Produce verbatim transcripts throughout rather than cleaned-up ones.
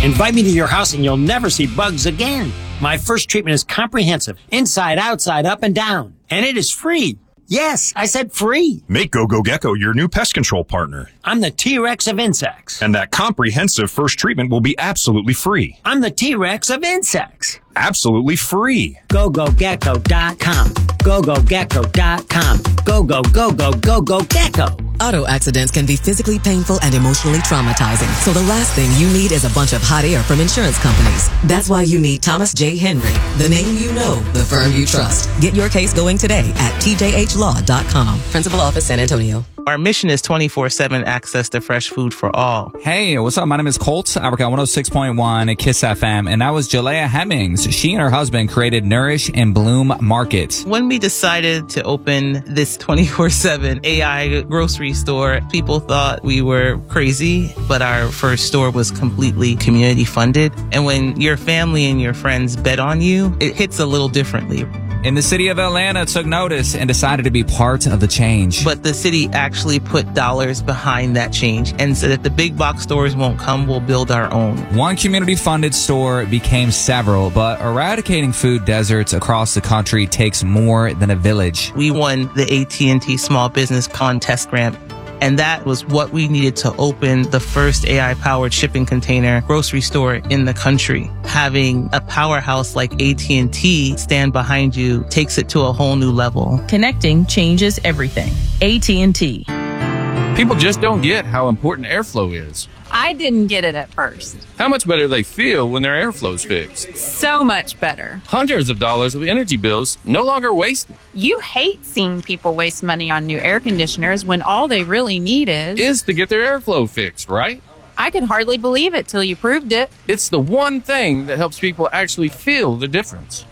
Invite me to your house and you'll never see bugs again. My first treatment is comprehensive, inside, outside, up, and down. And it is free. Yes, I said free. Make GoGo Gecko your new pest control partner. I'm the T-Rex of insects. And that comprehensive first treatment will be absolutely free. I'm the T-Rex of insects. Absolutely free. go go gecko dot com. go go gecko dot com. Go, go, go, go, go, go, gecko. Auto accidents can be physically painful and emotionally traumatizing. So the last thing you need is a bunch of hot air from insurance companies. That's why you need Thomas J. Henry, the name you know, the firm you trust. Get your case going today at T J H law dot com. Principal Office, San Antonio. Our mission is twenty-four seven access to fresh food for all. Hey, what's up? My name is Colt. I work at one oh six point one at KISS F M, and that was Jalea Hemmings. She and her husband created Nourish and Bloom Market. When we decided to open this twenty-four seven A I grocery store, people thought we were crazy, but our first store was completely community funded. And when your family and your friends bet on you, it hits a little differently. And the city of Atlanta took notice and decided to be part of the change. But the city actually put dollars behind that change and said that the big box stores won't come, we'll build our own. One community-funded store became several, but eradicating food deserts across the country takes more than a village. We won the A T and T Small Business Contest Grant. And that was what we needed to open the first A I-powered shipping container grocery store in the country. Having a powerhouse like A T and T stand behind you takes it to a whole new level. Connecting changes everything. A T and T. People just don't get how important airflow is. I didn't get it at first. How much better they feel when their airflow's fixed. So much better. Hundreds of dollars of energy bills no longer wasted. You hate seeing people waste money on new air conditioners when all they really need is... Is to get their airflow fixed, right? I could hardly believe it till you proved it. It's the one thing that helps people actually feel the difference.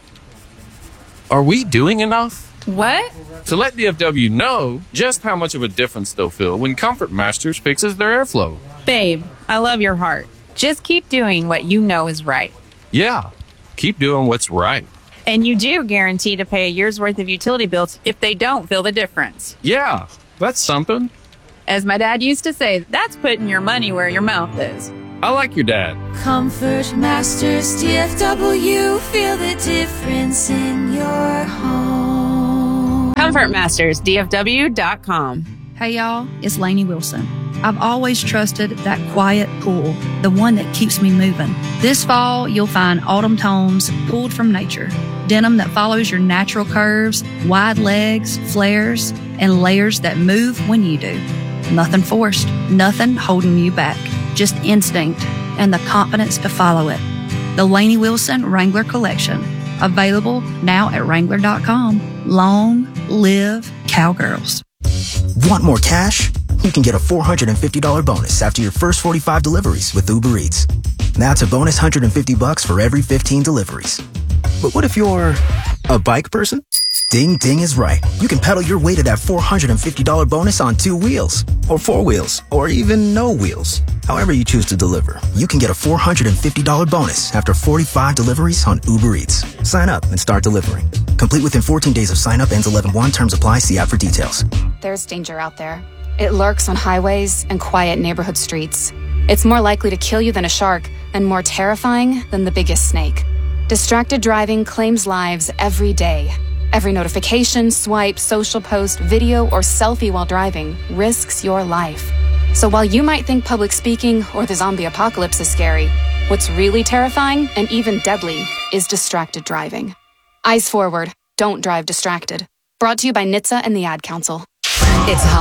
Are we doing enough? What? To let D F W know just how much of a difference they'll feel when Comfort Masters fixes their airflow. Babe, I love your heart. Just keep doing what you know is right. Yeah, keep doing what's right. And you do guarantee to pay a year's worth of utility bills if they don't feel the difference. Yeah, that's something. As my dad used to say, that's putting your money where your mouth is. I like your dad. Comfort Masters D F W, feel the difference in your home. Comfort Masters D F W dot com. Hey y'all, it's Lainey Wilson. I've always trusted that quiet pool, the one that keeps me moving. This fall, you'll find autumn tones pulled from nature. Denim that follows your natural curves, wide legs, flares, and layers that move when you do. Nothing forced, nothing holding you back. Just instinct and the confidence to follow it. The Lainey Wilson Wrangler Collection. Available now at Wrangler dot com. Long live cowgirls. Want more cash? You can get a four hundred fifty dollars bonus after your first forty-five deliveries with Uber Eats. That's a bonus one hundred fifty bucks for every fifteen deliveries. But what if you're a bike person? Ding Ding is right. You can pedal your way to that four hundred fifty dollars bonus on two wheels, or four wheels, or even no wheels. However you choose to deliver, you can get a four hundred fifty dollars bonus after forty-five deliveries on Uber Eats. Sign up and start delivering. Complete within fourteen days of sign up. Ends eleven one. Terms apply. See app for details. There's danger out there. It lurks on highways and quiet neighborhood streets. It's more likely to kill you than a shark and more terrifying than the biggest snake. Distracted driving claims lives every day. Every notification, swipe, social post, video, or selfie while driving risks your life. So while you might think public speaking or the zombie apocalypse is scary, what's really terrifying and even deadly is distracted driving. Eyes forward. Don't drive distracted. Brought to you by N H T S A and the Ad Council. It's